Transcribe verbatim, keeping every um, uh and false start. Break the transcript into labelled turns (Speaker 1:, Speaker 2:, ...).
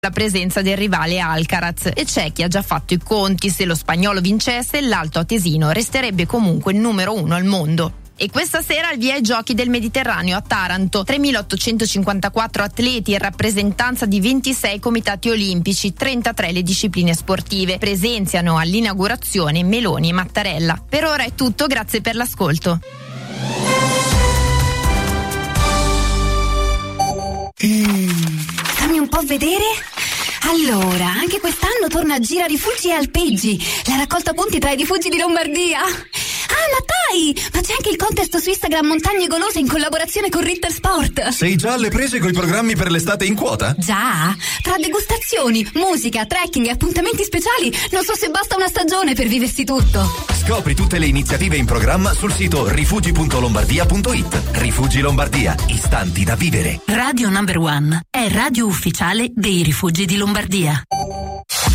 Speaker 1: la presenza del rivale Alcaraz, e c'è chi ha già fatto i conti: se lo spagnolo vincesse, l'alto atesino resterebbe comunque il numero uno al mondo. E questa sera al via ai Giochi del Mediterraneo a Taranto. tremilaottocentocinquantaquattro atleti in rappresentanza di ventisei comitati olimpici, trentatré le discipline sportive. Presenziano all'inaugurazione Meloni e Mattarella. Per ora è tutto, grazie per l'ascolto.
Speaker 2: Mm, fammi un po' vedere. Allora, anche quest'anno torna Gira Rifugi e Alpeggi, la raccolta punti tra i rifugi di Lombardia. Ah, ma dai! Ma c'è anche il contest su Instagram Montagne Golose in collaborazione con Ritter Sport.
Speaker 3: Sei già alle prese coi programmi per l'estate in quota?
Speaker 2: Già? Tra degustazioni, musica, trekking e appuntamenti speciali, non so se basta una stagione per viversi tutto.
Speaker 3: Scopri tutte le iniziative in programma sul sito rifugi punto lombardia punto it. Rifugi Lombardia, istanti da vivere.
Speaker 4: Radio Number One è radio ufficiale dei Rifugi di Lombardia.